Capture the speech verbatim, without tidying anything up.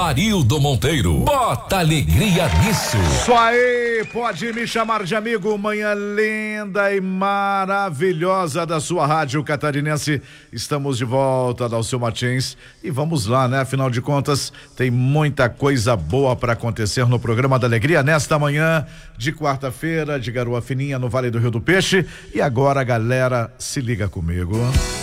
Amarildo Monteiro. Bota alegria nisso. Isso aí, pode me chamar de amigo. Manhã linda e maravilhosa da sua rádio catarinense. Estamos de volta, Dalceu Martins, e vamos lá, né? Afinal de contas, tem muita coisa boa para acontecer no programa da Alegria nesta manhã de quarta-feira, de garoa fininha no Vale do Rio do Peixe. E agora, galera, se liga comigo.